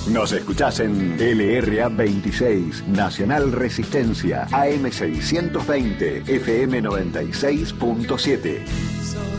Nos escuchás en LRA 26, Nacional Resistencia, AM 620, FM 96.7.